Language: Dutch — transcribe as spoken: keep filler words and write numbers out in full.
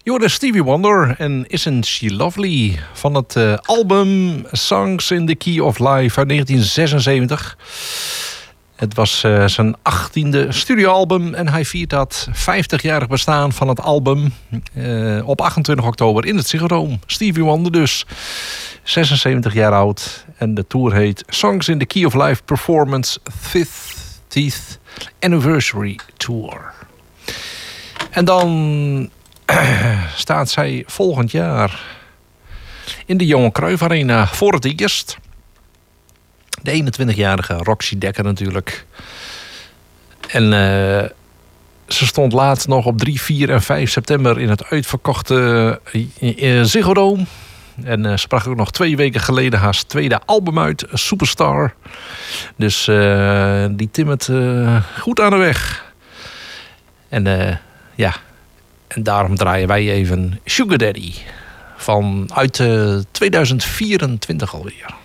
Jorden Stevie Wonder en Isn't She Lovely van het uh, album Songs in the Key of Life uit negentien zesenzeventig. Het was uh, zijn achttiende studioalbum en hij viert dat vijftigjarig bestaan van het album uh, op achtentwintig oktober in het Ziggo Dome. Stevie Wonder dus, zesenzeventig jaar oud en de tour heet Songs in the Key of Life Performance fiftieth Anniversary Tour. En dan staat zij volgend jaar in de Johan Cruijff Arena voor het eerst. De eenentwintigjarige Roxy Dekker natuurlijk. En uh, ze stond laatst nog op drie, vier en vijf september in het uitverkochte uh, Ziggo Dome. En uh, ze bracht ook nog twee weken geleden haar tweede album uit, Superstar. Dus uh, die timmert uh, goed aan de weg. En uh, ja... En daarom draaien wij even Sugar Daddy van uit uh, tweeduizend vierentwintig alweer.